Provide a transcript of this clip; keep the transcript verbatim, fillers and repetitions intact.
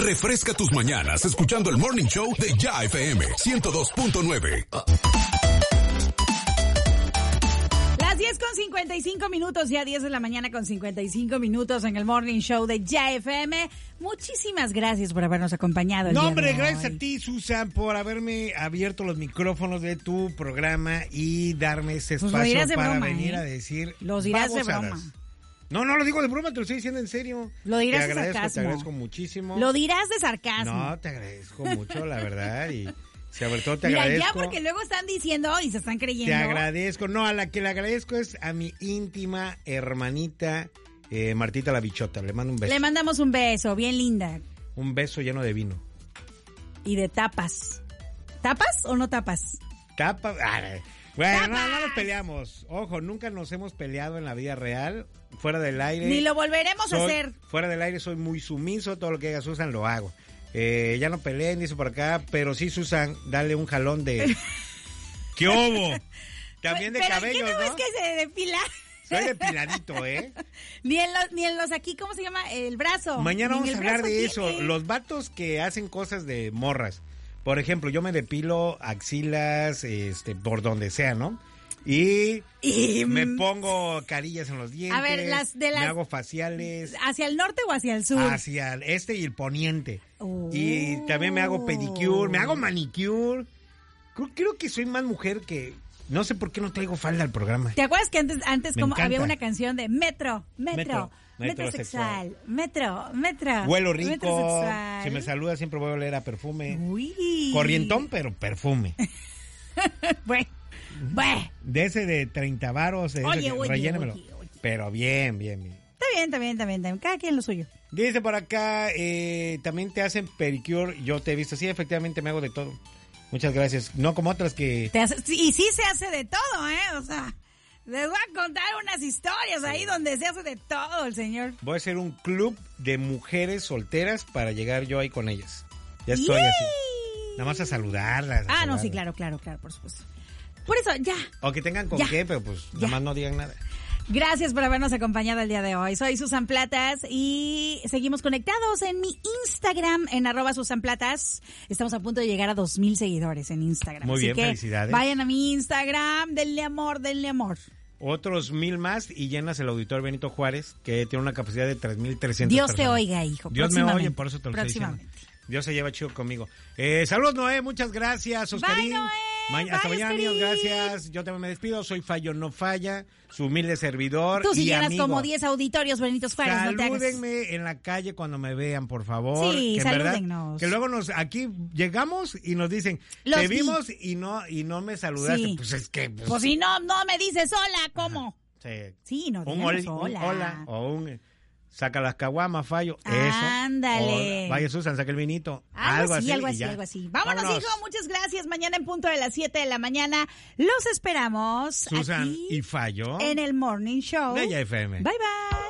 Refresca tus mañanas escuchando el Morning Show de Ya F M ciento dos punto nueve. Las diez con cincuenta y cinco minutos, ya diez de la mañana con cincuenta y cinco minutos en el Morning Show de Ya F M. Muchísimas gracias por habernos acompañado el No, día hombre, de hoy. gracias a ti, Susan, por haberme abierto los micrófonos de tu programa y darme ese Pues espacio lo dirás de para broma, venir ¿eh? a decir Los dirás de babosadas. broma. No, no lo digo de broma, te lo estoy diciendo en serio. Lo dirás te de agradezco, sarcasmo. Te agradezco muchísimo. Lo dirás de sarcasmo. No, te agradezco mucho, la verdad, y sobre todo te Mira, agradezco. ya porque luego están diciendo y se están creyendo. Te agradezco. No, a la que le agradezco es a mi íntima hermanita eh, Martita la Bichota. Le mando un beso. Le mandamos un beso, bien linda. Un beso lleno de vino. Y de tapas. ¿Tapas o no tapas? Tapa. Ah, bueno, ¡Tapas! no, no nos peleamos. Ojo, nunca nos hemos peleado en la vida real. Fuera del aire. Ni lo volveremos soy, a hacer. Fuera del aire soy muy sumiso. Todo lo que diga Susan lo hago. Eh, ya no peleen, dice por acá. Pero sí, Susan, dale un jalón de... ¿Qué hubo? También de Pero cabello, ¿qué no ¿no? ves que se depila? Soy depiladito, ¿eh? Ni en los, ni en los aquí, ¿cómo se llama? El brazo. Mañana Ni en vamos a el hablar brazo de eso. tiene. Los vatos que hacen cosas de morras. Por ejemplo, yo me depilo axilas, este, por donde sea, ¿no? Y, Y, me mm, pongo carillas en los dientes. A ver, las de las- Me hago faciales ¿Hacia el norte o hacia el sur? hacia el este y el poniente. Oh. Y también me hago pedicure, me hago manicure. Creo, creo que soy más mujer que... No sé por qué no traigo falda al programa. ¿Te acuerdas que antes, antes Me como encanta. había una canción de metro, metro, Metro, metro, metrosexual. sexual, metro, metro. Huelo rico. metrosexual. Si me saluda siempre voy a oler a perfume. Uy. Corrientón, pero perfume. Bueno, bueno. De ese de treinta varos, de ese Oye, que- oye, rellénemelo. oye, oye. Pero bien, bien, bien. Está bien, está bien, está bien, está bien. Cada quien lo suyo. Dice por acá, eh, también te hacen pedicure. Yo te he visto, sí, efectivamente me hago de todo. Muchas gracias. No como otras que... Te hace- sí, y sí se hace de todo, ¿eh? O sea, les voy a contar unas historias ahí donde se hace de todo el señor. Voy a hacer un club de mujeres solteras para llegar yo ahí con ellas. Ya estoy ¡Yay! así. Nada más a saludarlas. a Ah, no, saludarlas. sí, claro, claro, claro, por supuesto. Por eso, ya. O que tengan con Ya. qué, pero pues Ya. nada más no digan nada. Gracias por habernos acompañado el día de hoy. Soy Susan Platas y seguimos conectados en mi Instagram, en arroba Susan Platas. Estamos a punto de llegar a dos mil seguidores en Instagram. Muy Así bien, que felicidades. vayan a mi Instagram, denle amor, denle amor. Otros mil más y llenas el auditorio Benito Juárez, que tiene una capacidad de tres mil trescientas Dios te personas. oiga, hijo. Dios me próximamente, oye, por eso te lo estoy diciendo. próximamente. Dios se lleva chido conmigo. Eh, saludos, Noé, muchas gracias, Oscarín. Noé. Ma- hasta Bye, mañana, amigos, Oscarín. gracias. Yo también me despido, soy Fallo No Falla, su humilde servidor Tú si y llenas amigo. como diez auditorios, Benito Juárez, no te hagas. Salúdenme en la calle cuando me vean, por favor. Sí, que en verdad- salúdennos. que luego nos aquí llegamos y nos dicen, Los te vi. vimos y no y no me saludaste. Sí. Pues es que pues, Pues si no, no me dices hola, ¿cómo? sí. Sí, no, un, díganos oli- un hola. hola o un saca las caguamas, Fallo. Eso. Ándale. O, vaya, Susan, saca el vinito. Algo, así, algo y así, ya. algo así. Vámonos, hijo, muchas gracias. Mañana en punto de las siete de la mañana los esperamos Susan aquí y Fallo. en el Morning Show de Ya F M. Bye, bye.